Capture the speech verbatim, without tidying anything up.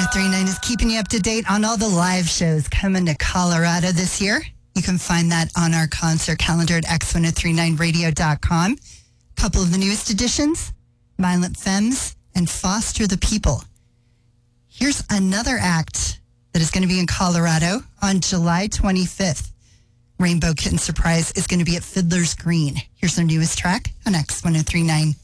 ten39 is keeping you up to date on all the live shows coming to Colorado this year. You can find that on our concert calendar at x ten thirty-nine radio dot com. A couple of the newest additions, Violent Femmes and Foster the People. Here's another act that is going to be in Colorado on July twenty-fifth. Rainbow Kitten Surprise is going to be at Fiddler's Green. Here's their newest track on X ten thirty-nine.